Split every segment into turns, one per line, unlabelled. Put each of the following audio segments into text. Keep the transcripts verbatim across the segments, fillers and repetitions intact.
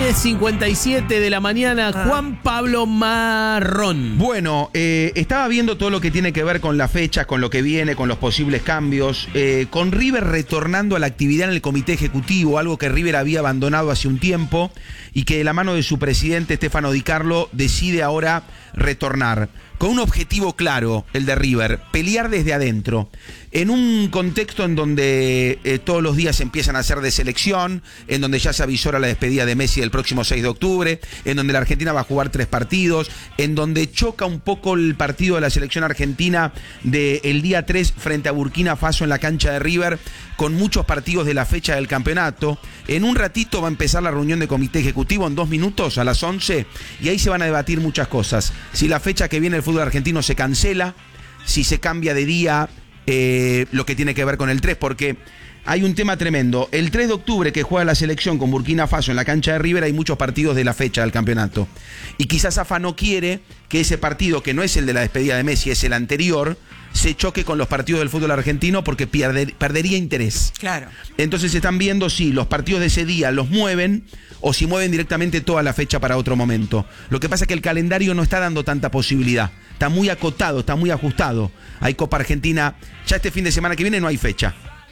diez cincuenta y siete de la mañana, ah. Juan Pablo Marrón.
Bueno, eh, estaba viendo todo lo que tiene que ver con las fechas, con lo que viene, con los posibles cambios, eh, con River retornando a la actividad en el comité ejecutivo, algo que River había abandonado hace un tiempo y que de la mano de su presidente Stefano Di Carlo decide ahora retornar. Con un objetivo claro, el de River, pelear desde adentro. En un contexto en donde eh, todos los días empiezan a ser de selección, en donde ya se avisora la despedida de Messi el próximo seis de octubre, en donde la Argentina va a jugar tres partidos, en donde choca un poco el partido de la selección argentina del día tres frente a Burkina Faso en la cancha de River, con muchos partidos de la fecha del campeonato. En un ratito va a empezar la reunión de comité ejecutivo, en dos minutos, a las once, y ahí se van a debatir muchas cosas. Si la fecha que viene el fútbol argentino se cancela, si se cambia de día eh, lo que tiene que ver con el tres, porque hay un tema tremendo. El tres de octubre que juega la selección con Burkina Faso en la cancha de River, hay muchos partidos de la fecha del campeonato. Y quizás AFA no quiere que ese partido, que no es el de la despedida de Messi, es el anterior, se choque con los partidos del fútbol argentino porque pierde, perdería interés.
Claro. Entonces
están viendo si los partidos de ese día los mueven o si mueven directamente toda la fecha para otro momento. Lo que pasa es que el calendario no está dando tanta posibilidad. Está muy acotado, está muy ajustado. Hay Copa Argentina, ya este fin de semana que viene no hay fecha.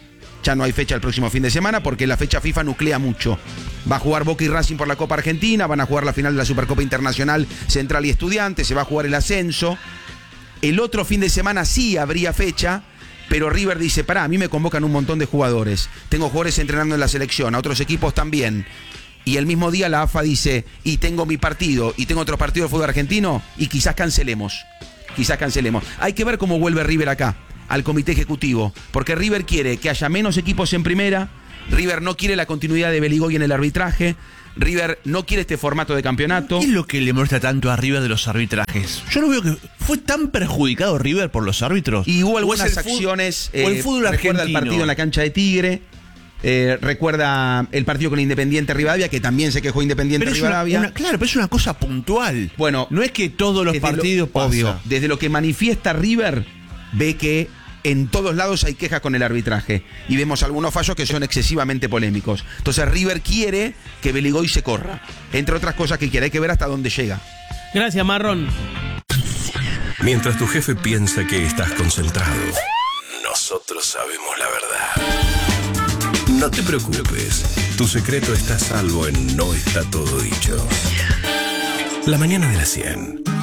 Ya no hay fecha el próximo fin de semana porque la fecha FIFA nuclea mucho. Va a jugar Boca y Racing por la Copa Argentina, van a jugar la final de la Supercopa Internacional Central y Estudiantes, se va a jugar el ascenso. El otro fin de semana sí habría fecha, pero River dice, pará, a mí me convocan un montón de jugadores. Tengo jugadores entrenando en la selección, a otros equipos también. Y el mismo día la AFA dice, y tengo mi partido, y tengo otros partidos de fútbol argentino, y quizás cancelemos. Quizás cancelemos. Hay que ver cómo vuelve River acá, al comité ejecutivo, porque River quiere que haya menos equipos en primera, River no quiere la continuidad de Beligoy en el arbitraje, River no quiere este formato de campeonato.
¿Qué es lo que le molesta tanto a River de los arbitrajes? Yo no veo que fue tan perjudicado River por los árbitros.
Y hubo algunas acciones,
fútbol, eh, o el fútbol
recuerda
argentino.
el partido en la cancha de Tigre, eh, recuerda el partido con Independiente Rivadavia, que también se quejó Independiente
pero
Rivadavia.
Una, una, claro, pero es una cosa puntual.
Bueno,
no es que todos los partidos
lo, obvio, desde lo que manifiesta River, ve que en todos lados hay quejas con el arbitraje y vemos algunos fallos que son excesivamente polémicos. Entonces River quiere que Beligoy se corra, entre otras cosas que quiere. Hay que ver hasta dónde llega.
Gracias, Marrón.
Mientras tu jefe piensa que estás concentrado, nosotros sabemos la verdad. No te preocupes, tu secreto está a salvo en No Está Todo Dicho. La mañana de las cien.